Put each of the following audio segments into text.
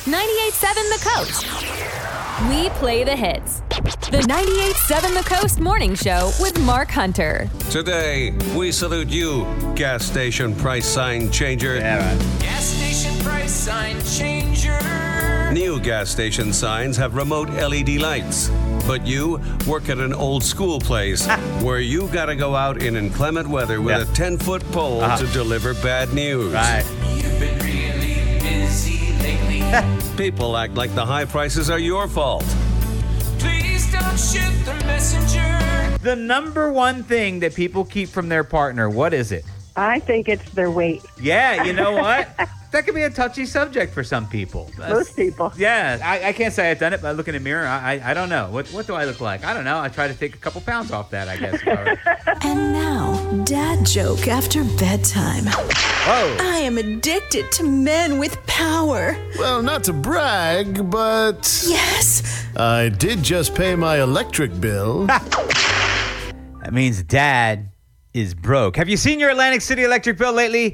98.7 The Coast. We play the hits. The 98.7 The Coast Morning Show with Mark Hunter. Today, we salute you, gas station price sign changer. Gas station price sign changer. New gas station signs have remote LED lights. But you work at an old school place where you gotta go out in inclement weather with a 10-foot pole to deliver bad news. Right. You've been really busy lately. People act like the high prices are your fault. Please don't shoot the messenger. The number one thing that people keep from their partner, what is it? I think it's their weight. Yeah, you know what? That could be a touchy subject for some people. Most people. Yeah, I can't say I've done it, but I look in the mirror, I don't know. What do I look like? I don't know. I try to take a couple pounds off that, I guess. And now, dad joke after bedtime. Whoa. I am addicted to men with power. Well, not to brag, but Yes. I did just pay my electric bill. That means dad is broke. Have you seen your Atlantic City electric bill lately?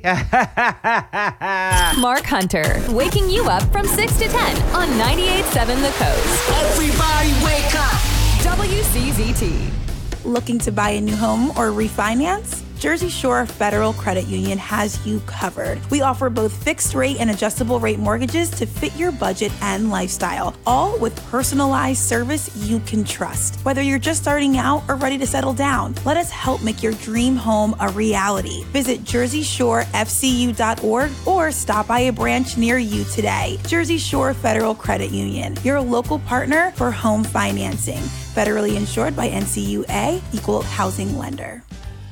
Mark Hunter, waking you up from 6 to 10 on 98.7 The Coast. Everybody wake up. WCZT. Looking to buy a new home or refinance? Jersey Shore Federal Credit Union has you covered. We offer both fixed rate and adjustable rate mortgages to fit your budget and lifestyle, all with personalized service you can trust. Whether you're just starting out or ready to settle down, let us help make your dream home a reality. Visit JerseyShoreFCU.org or stop by a branch near you today. Jersey Shore Federal Credit Union, your local partner for home financing. Federally insured by NCUA, Equal Housing Lender.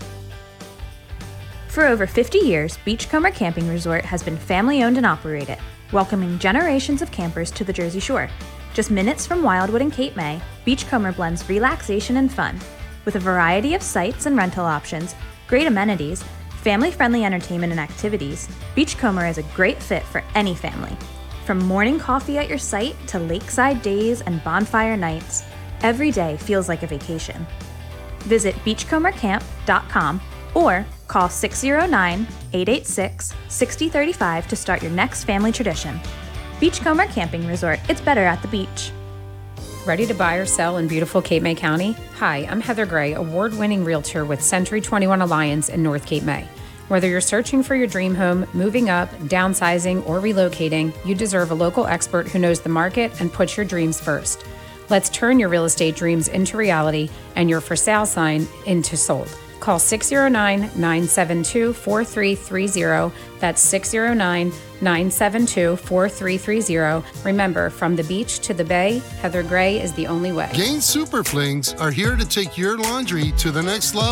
For over 50 years, Beachcomber Camping Resort has been family-owned and operated, welcoming generations of campers to the Jersey Shore. Just minutes from Wildwood and Cape May, Beachcomber blends relaxation and fun. With a variety of sites and rental options, great amenities, family-friendly entertainment and activities, Beachcomber is a great fit for any family. From morning coffee at your site to lakeside days and bonfire nights, every day feels like a vacation. Visit beachcombercamp.com or call 609-886-6035 to start your next family tradition. Beachcomber Camping Resort, it's better at the beach. Ready to buy or sell in beautiful Cape May County? Hi, I'm Heather Gray, award-winning realtor with Century 21 Alliance in North Cape May. Whether you're searching for your dream home, moving up, downsizing, or relocating, you deserve a local expert who knows the market and puts your dreams first. Let's turn your real estate dreams into reality and your for sale sign into sold. Call 609-972-4330. That's 609-972-4330. Remember, from the beach to the bay, Heather Gray is the only way. Gain Super Flings are here to take your laundry to the next level.